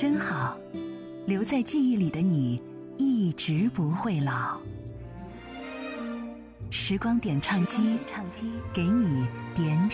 真好，留在记忆里的你一直不会老。时光点唱机，给你点